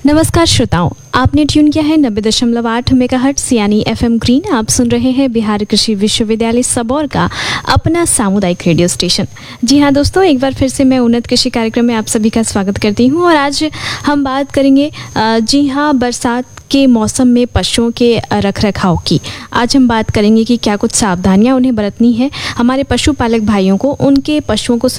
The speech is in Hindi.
नमस्कार श्रोताओं, आपने ट्यून किया है 90.8 मेगाहर्ट्ज यानी FM ग्रीन। आप सुन रहे हैं बिहार कृषि विश्वविद्यालय सबौर का अपना सामुदायिक रेडियो स्टेशन। जी हाँ दोस्तों, एक बार फिर से मैं उन्नत कृषि कार्यक्रम में आप सभी का स्वागत करती हूँ। और आज हम बात करेंगे जी हाँ बरसात के मौसम में पशुओं के रखरखाव की। आज हम बात करेंगे कि क्या कुछ सावधानियां उन्हें बरतनी है हमारे पशुपालक भाइयों को उनके पशुओं को